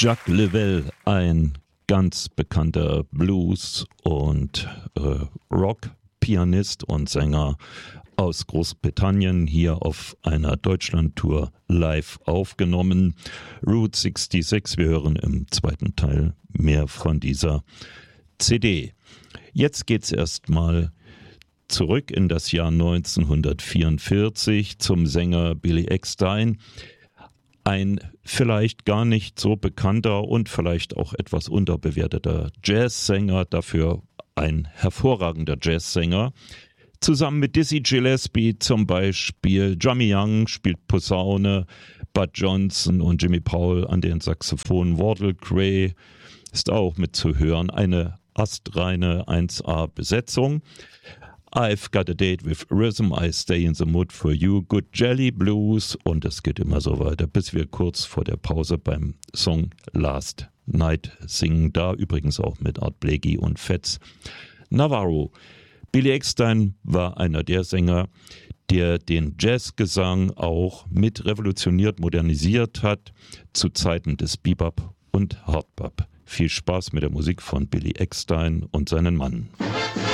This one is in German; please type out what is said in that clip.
Jacques Lavelle, ein ganz bekannter Blues- und Rock-Pianist und Sänger aus Großbritannien, hier auf einer Deutschlandtour live aufgenommen. Route 66, wir hören im zweiten Teil mehr von dieser CD. Jetzt geht's erstmal zurück in das Jahr 1944 zum Sänger Billy Eckstine. Ein vielleicht gar nicht so bekannter und vielleicht auch etwas unterbewerteter Jazzsänger, dafür ein hervorragender Jazzsänger. Zusammen mit Dizzy Gillespie zum Beispiel. Johnny Young spielt Posaune, Bud Johnson und Jimmy Powell an den Saxophonen. Wardell Gray ist auch mitzuhören. Eine astreine 1A-Besetzung. I've got a date with rhythm, I stay in the mood for you, good jelly blues und es geht immer so weiter, bis wir kurz vor der Pause beim Song Last Night singen, da übrigens auch mit Art Blakey und Fats Navarro. Billy Eckstine war einer der Sänger, der den Jazzgesang auch mit revolutioniert, modernisiert hat, zu Zeiten des Bebop und Hardbop. Viel Spaß mit der Musik von Billy Eckstine und seinen Mann.